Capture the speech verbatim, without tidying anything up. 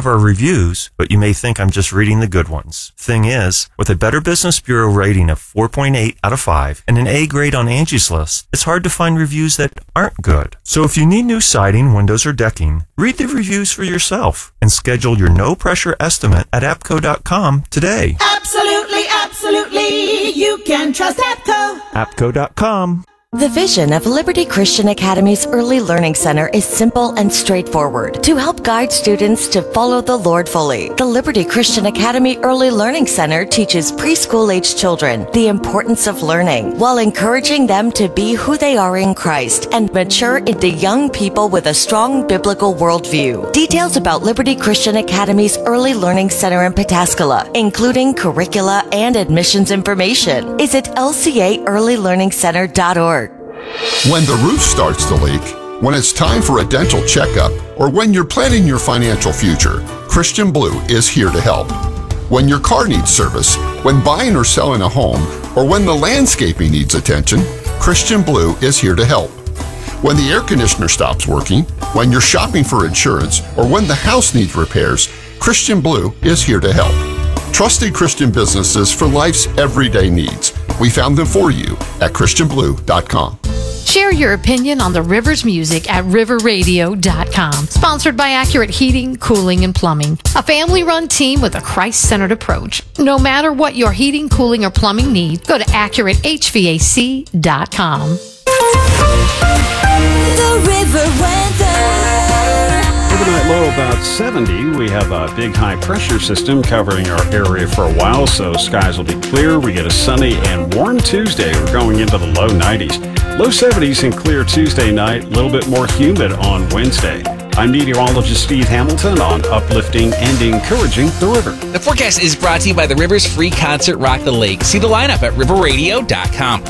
of our reviews, but you may think I'm just reading the good ones. Thing is, with a Better Business Bureau rating of four point eight out of five and an A grade on Angie's List, it's hard to find reviews that aren't good. So if you need new siding, windows, or decking, read the reviews for yourself and schedule your no-pressure estimate at apco dot com today. Absolutely, absolutely, you can trust APCO. apco dot com. The vision of Liberty Christian Academy's Early Learning Center is simple and straightforward. To help guide students to follow the Lord fully, the Liberty Christian Academy Early Learning Center teaches preschool-age children the importance of learning while encouraging them to be who they are in Christ and mature into young people with a strong biblical worldview. Details about Liberty Christian Academy's Early Learning Center in Pataskala, including curricula and admissions information, is at L C A early learning center dot org. When the roof starts to leak, when it's time for a dental checkup, or when you're planning your financial future, Christian Blue is here to help. When your car needs service, when buying or selling a home, or when the landscaping needs attention, Christian Blue is here to help. When the air conditioner stops working, when you're shopping for insurance, or when the house needs repairs, Christian Blue is here to help. Trusted Christian businesses for life's everyday needs. We found them for you at christian blue dot com. Share your opinion on the Rivers music at river radio dot com. Sponsored by Accurate Heating, Cooling, and Plumbing. A family-run team with a Christ-centered approach. No matter what your heating, cooling, or plumbing need, go to accurate h v a c dot com. The river weather. Overnight low about seventy. We have a big high pressure system covering our area for a while, so skies will be clear. We get a sunny and warm Tuesday. We're going into the low nineties. Low seventies and clear Tuesday night. A little bit more humid on Wednesday. I'm meteorologist Steve Hamilton on uplifting and encouraging the river. The forecast is brought to you by the Rivers Free Concert Rock the Lake. See the lineup at river radio dot com.